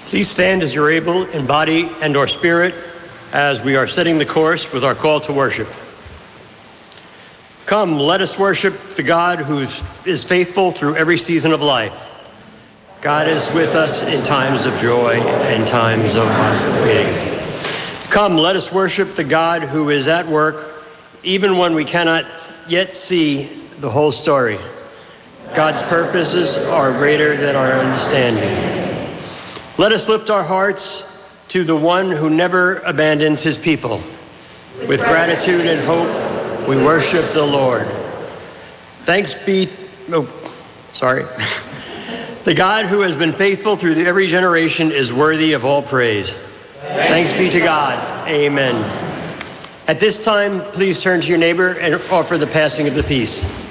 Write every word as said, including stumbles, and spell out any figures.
Please stand as you're able in body and or spirit as we are setting the course with our call to worship. Come, let us worship the God who is faithful through every season of life. God is with us in times of joy and times of waiting. Come, let us worship the God who is at work even when we cannot yet see the whole story. God's purposes are greater than our understanding. Let us lift our hearts to the one who never abandons his people. With gratitude and hope, we worship the Lord. Thanks be, oh, sorry. The God who has been faithful through every generation is worthy of all praise. Thanks be to God. Amen. At this time, please turn to your neighbor and offer the passing of the peace.